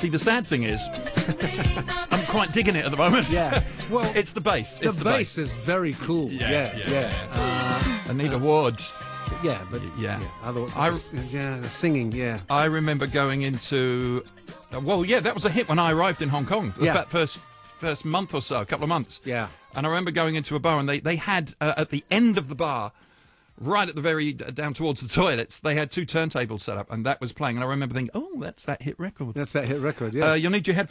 See, the sad thing is, I'm quite digging it at the moment. Yeah. Well, it's the bass. It's the bass is very cool. Yeah. Anita Ward. Yeah, but the singing. Yeah. I remember going into. That was a hit when I arrived in Hong Kong. That first month or so, a couple of months. Yeah. And I remember going into a bar, and they had at the end of the bar, right at the very down towards the toilets, they had two turntables set up, and that was playing. And I remember thinking, "Oh, that's that hit record." That's that hit record. Yes. You'll need your headphones.